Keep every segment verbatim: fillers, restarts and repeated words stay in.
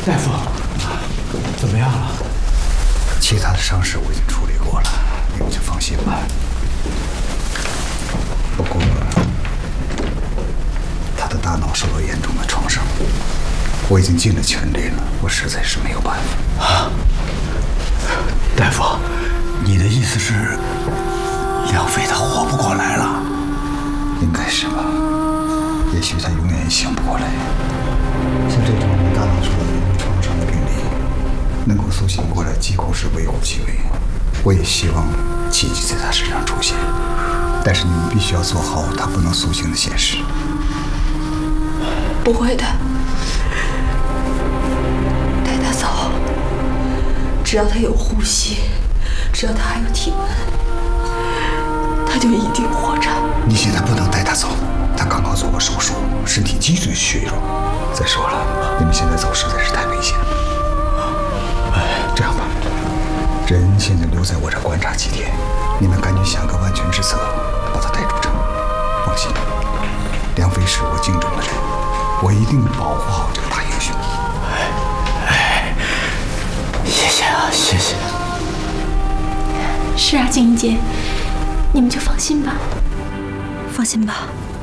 大夫，怎么样了？ 其他的伤势我已经处理过了，你们就放心吧。不过，他的大脑受到严重的创伤，我已经尽了全力了，我实在是没有办法。啊， 大夫，你的意思是，梁飞他活不过来了？ 应该是吧。也许他永远也醒不过来。像这种大脑受到严重创伤的病例，能够苏醒过来几乎是微乎其微。我也希望奇迹在他身上出现，但是你们必须要做好他不能苏醒的现实。 不会的，带他走，只要他有呼吸，只要他还有体温，他就一定活着。 你现在不能带他走，他刚刚做过手术，身体极度虚弱。再说了，你们现在走实在是太危险了。哎，这样吧，人现在留在我这观察几天，你们赶紧想个万全之策，把他带出城。放心，梁飞是我敬重的人，我一定保护好这个大英雄。 哎，哎，谢谢啊，谢谢。 是啊，静怡姐，你们就放心吧。 放心吧。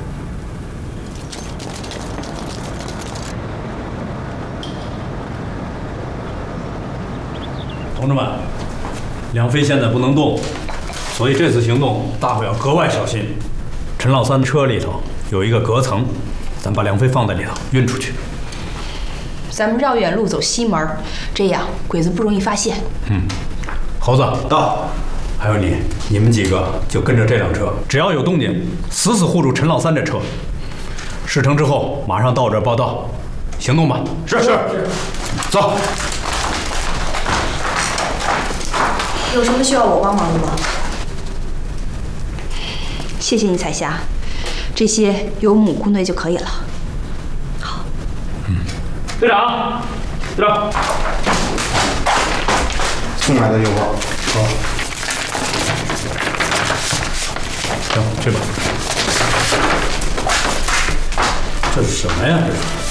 同志们，梁飞现在不能动，所以这次行动大伙要格外小心。陈老三的车里头有一个隔层，咱把梁飞放在里头运出去。 咱们绕远路走西门，这样鬼子不容易发现。 嗯，猴子到，还有你，你们几个就跟着这辆车，只要有动静，死死护住陈老三这车。事成之后马上到这儿报道，行动吧。 是是，走。 有什么需要我帮忙的吗？谢谢你，彩霞。这些由母姑内就可以了。好。 嗯。队长，队长， 送来的邮报。 好。行，去吧。这是什么呀？这是。